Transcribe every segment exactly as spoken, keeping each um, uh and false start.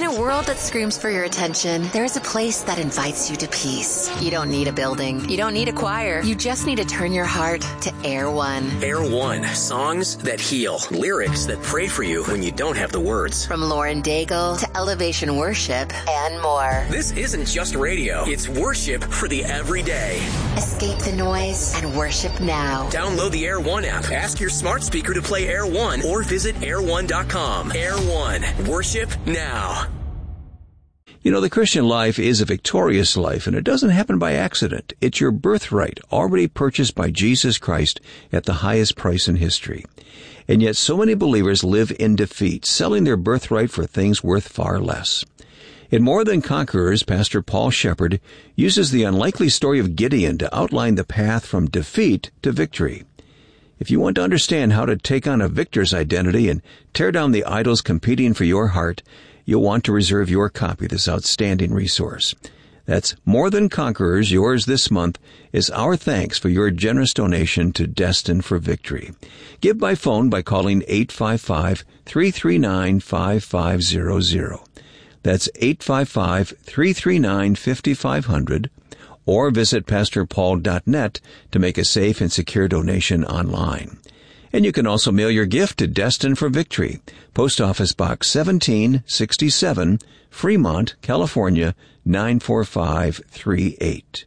a world that screams for your attention, there is a place that invites you to peace. You don't need a building. You don't need a choir. You just need to turn your heart to Air One. Air One. Songs that heal. Lyrics that pray for you when you don't have the words. From Lauren Daigle to Elevation Worship and more. This isn't just radio. It's worship for the everyday. Escape the noise and worship now. Download the Air One app. Ask your smart speaker to play Air One or visit air one dot com. Air One. Worship now. You know, the Christian life is a victorious life, and it doesn't happen by accident. It's your birthright, already purchased by Jesus Christ at the highest price in history. And yet so many believers live in defeat, selling their birthright for things worth far less. In More Than Conquerors, Pastor Paul Shepherd uses the unlikely story of Gideon to outline the path from defeat to victory. If you want to understand how to take on a victor's identity and tear down the idols competing for your heart, you'll want to reserve your copy of this outstanding resource. That's More Than Conquerors. Yours this month is our thanks for your generous donation to Destined for Victory. Give by phone by calling eight five five, three three nine, five five zero zero. That's eight five five, three three nine, five five zero zero. Or visit pastor paul dot net to make a safe and secure donation online. And you can also mail your gift to Destined for Victory, Post Office Box seventeen sixty-seven, Fremont, California, nine four five three eight.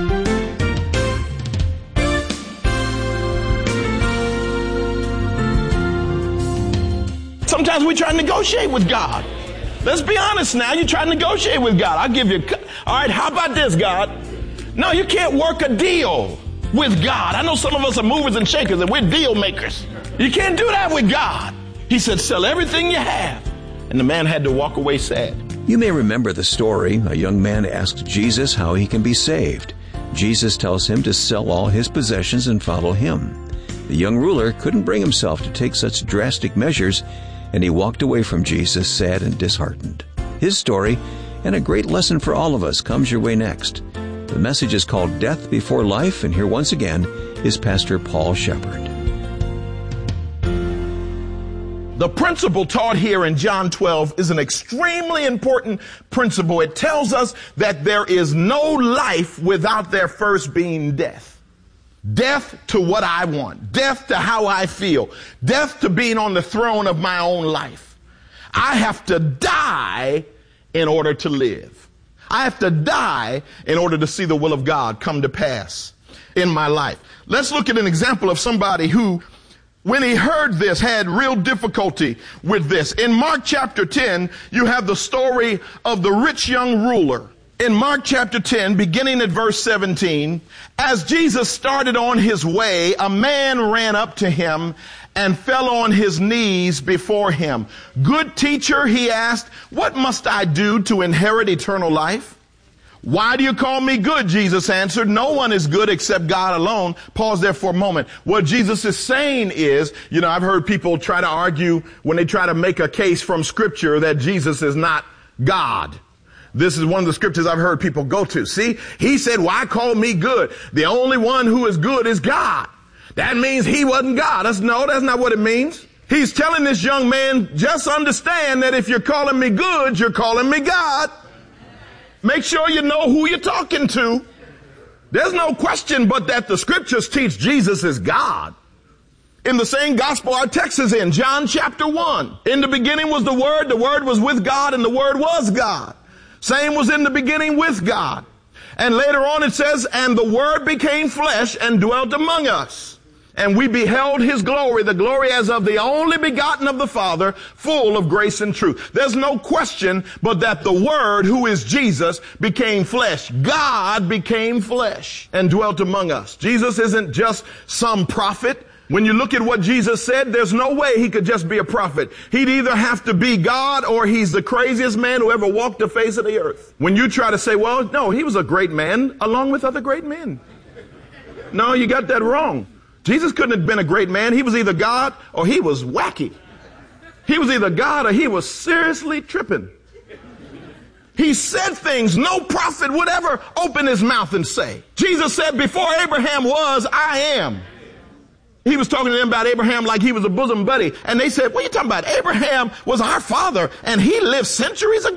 Sometimes we try to negotiate with God. Let's be honest now. You try to negotiate with God. I'll give you, all right, how about this, God? No, you can't work a deal with God. I know some of us are movers and shakers and we're deal makers. You can't do that with God. He said, sell everything you have. And the man had to walk away sad. You may remember the story. A young man asks Jesus how he can be saved. Jesus tells him to sell all his possessions and follow him. The young ruler couldn't bring himself to take such drastic measures, and he walked away from Jesus sad and disheartened. His story, and a great lesson for all of us, comes your way next. The message is called Death Before Life, and here once again is Pastor Paul Shepherd. The principle taught here in John twelve is an extremely important principle. It tells us that there is no life without there first being death. Death to what I want. Death to how I feel. Death to being on the throne of my own life. I have to die in order to live. I have to die in order to see the will of God come to pass in my life. Let's look at an example of somebody who, when he heard this, had real difficulty with this. In Mark chapter ten, you have the story of the rich young ruler. In Mark chapter ten, beginning at verse seventeen, as Jesus started on his way, a man ran up to him and fell on his knees before him. Good teacher, he asked, what must I do to inherit eternal life? Why do you call me good? Jesus answered, no one is good except God alone. Pause there for a moment. What Jesus is saying is, you know, I've heard people try to argue when they try to make a case from Scripture that Jesus is not God. This is one of the scriptures I've heard people go to. See, he said, why call me good? The only one who is good is God. That means he wasn't God. That's, no, that's not what it means. He's telling this young man, just understand that if you're calling me good, you're calling me God. Make sure you know who you're talking to. There's no question but that the scriptures teach Jesus is God. In the same gospel our text is in, John chapter one. In the beginning was the Word, the Word was with God, and the Word was God. Same was in the beginning with God. And later on it says, and the Word became flesh and dwelt among us. And we beheld his glory, the glory as of the only begotten of the Father, full of grace and truth. There's no question but that the Word, who is Jesus, became flesh. God became flesh and dwelt among us. Jesus isn't just some prophet. When you look at what Jesus said, there's no way he could just be a prophet. He'd either have to be God or he's the craziest man who ever walked the face of the earth. When you try to say, well, no, he was a great man along with other great men. No, you got that wrong. Jesus couldn't have been a great man. He was either God or he was wacky. He was either God or he was seriously tripping. He said things no prophet would ever open his mouth and say. Jesus said, before Abraham was, I am. He was talking to them about Abraham like he was a bosom buddy. And they said, what are you talking about? Abraham was our father and he lived centuries ago.